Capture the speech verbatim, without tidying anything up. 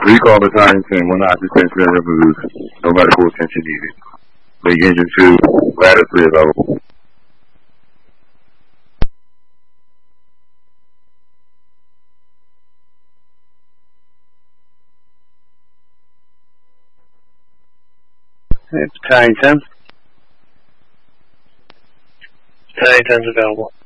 Recall battalion ten, one occupant removed. No medical attention needed. Make engine two, ladder three available. Battalion ten. Battalion ten's available.